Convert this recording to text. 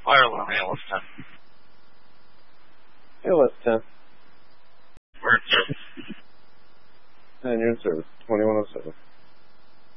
Fire alarm, ALS 10. ALS 10. We're in service. And you're in service, 2107.